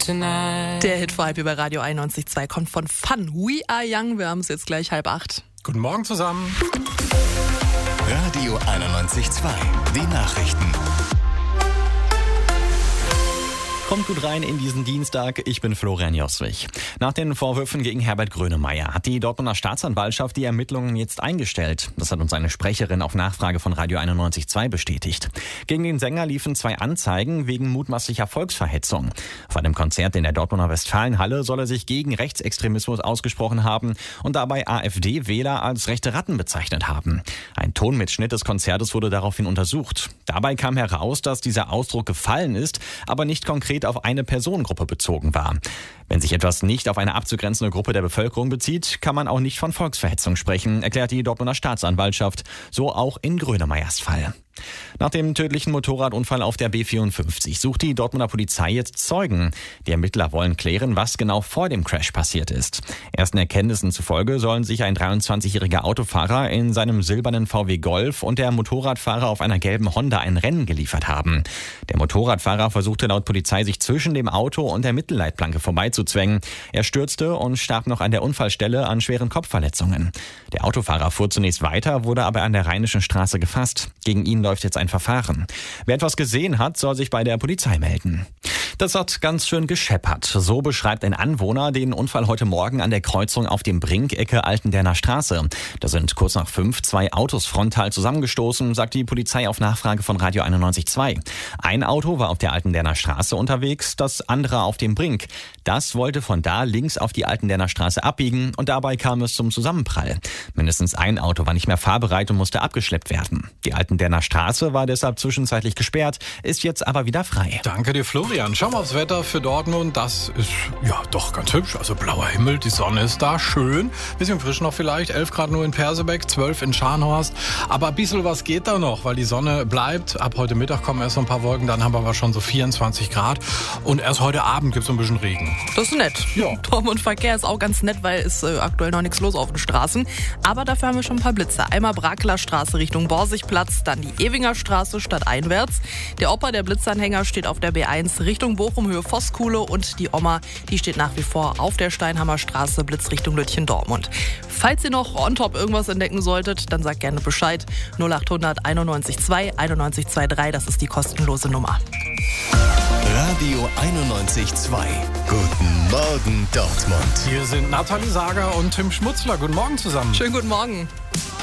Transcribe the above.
tonight. Der Hit vor halb über Radio 91.2 kommt von Fun. We are young. Wir haben es jetzt gleich 7:30. Guten Morgen zusammen. Radio 91.2, die Nachrichten. Kommt gut rein in diesen Dienstag, ich bin Florian Joswig. Nach den Vorwürfen gegen Herbert Grönemeyer hat die Dortmunder Staatsanwaltschaft die Ermittlungen jetzt eingestellt. Das hat uns eine Sprecherin auf Nachfrage von Radio 91.2 bestätigt. Gegen den Sänger liefen 2 Anzeigen wegen mutmaßlicher Volksverhetzung. Auf einem Konzert in der Dortmunder Westfalenhalle soll er sich gegen Rechtsextremismus ausgesprochen haben und dabei AfD-Wähler als rechte Ratten bezeichnet haben. Ein Tonmitschnitt des Konzertes wurde daraufhin untersucht. Dabei kam heraus, dass dieser Ausdruck gefallen ist, aber nicht konkret auf eine Personengruppe bezogen war. Wenn sich etwas nicht auf eine abzugrenzende Gruppe der Bevölkerung bezieht, kann man auch nicht von Volksverhetzung sprechen, erklärt die Dortmunder Staatsanwaltschaft, so auch in Grönemeyers Fall. Nach dem tödlichen Motorradunfall auf der B54 sucht die Dortmunder Polizei jetzt Zeugen. Die Ermittler wollen klären, was genau vor dem Crash passiert ist. Ersten Erkenntnissen zufolge sollen sich ein 23-jähriger Autofahrer in seinem silbernen VW Golf und der Motorradfahrer auf einer gelben Honda ein Rennen geliefert haben. Der Motorradfahrer versuchte laut Polizei, sich zwischen dem Auto und der Mittelleitplanke vorbeizuzwängen. Er stürzte und starb noch an der Unfallstelle an schweren Kopfverletzungen. Der Autofahrer fuhr zunächst weiter, wurde aber an der Rheinischen Straße gefasst. Gegen ihn läuft jetzt ein Verfahren. Wer etwas gesehen hat, soll sich bei der Polizei melden. Das hat ganz schön gescheppert. So beschreibt ein Anwohner den Unfall heute Morgen an der Kreuzung auf dem Brink, Ecke Altenderner Straße. Da sind kurz nach 5 2 Autos frontal zusammengestoßen, sagt die Polizei auf Nachfrage von Radio 91.2. Ein Auto war auf der Altenderner Straße unterwegs, das andere auf dem Brink. Das wollte von da links auf die Altenderner Straße abbiegen und dabei kam es zum Zusammenprall. Mindestens ein Auto war nicht mehr fahrbereit und musste abgeschleppt werden. Die Altenderner Straße war deshalb zwischenzeitlich gesperrt, ist jetzt aber wieder frei. Danke dir, Florian. Schauen wir aufs Wetter für Dortmund. Das ist ja doch ganz hübsch. Also blauer Himmel, die Sonne ist da, schön. Bisschen frisch noch vielleicht. 11 Grad nur in Persebeck, 12 in Scharnhorst. Aber ein bisschen was geht da noch, weil die Sonne bleibt. Ab heute Mittag kommen erst so ein paar Wolken, dann haben wir aber schon so 24 Grad. Und erst heute Abend gibt es so ein bisschen Regen. Das ist nett. Ja. Dortmund Verkehr ist auch ganz nett, weil es aktuell noch nichts los auf den Straßen. Aber dafür haben wir schon ein paar Blitze. Einmal Brakeler Straße Richtung Borsigplatz, dann die Ewinger Straße stadteinwärts. Der Opa, der Blitzanhänger, steht auf der B1 Richtung Bochum, Höhe Vosskuhle. Und die Oma, die steht nach wie vor auf der Steinhammer Straße, Blitzrichtung Lütchen-Dortmund. Falls ihr noch on top irgendwas entdecken solltet, dann sagt gerne Bescheid. 0800 91 2 91 23, das ist die kostenlose Nummer. Radio 91.2. Guten Morgen, Dortmund. Hier sind Nathalie Sager und Tim Schmutzler. Guten Morgen zusammen. Schönen guten Morgen.